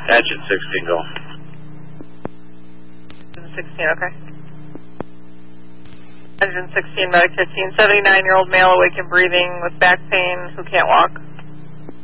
Engine 16, go. 16, okay. Engine 16, medic 15, 79-year-old male awake and breathing with back pain who can't walk.